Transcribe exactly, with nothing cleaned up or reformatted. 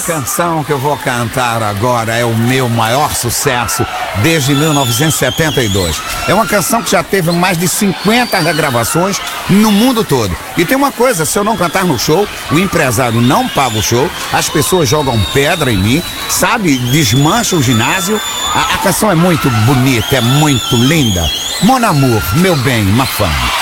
A canção que eu vou cantar agora é o meu maior sucesso desde mil novecentos e setenta e dois. É uma canção que já teve mais de cinquenta regravações no mundo todo. E tem uma coisa, se eu não cantar no show, o empresário não paga o show, as pessoas jogam pedra em mim, sabe, desmancha o ginásio. A, a canção é muito bonita, é muito linda. Mon amour, meu bem, ma femme.